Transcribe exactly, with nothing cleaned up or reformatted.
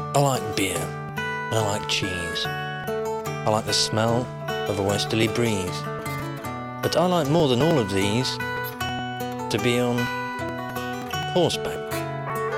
I like beer, and I like cheese. I like the smell of a westerly breeze. But I like more than all of these to be on horseback.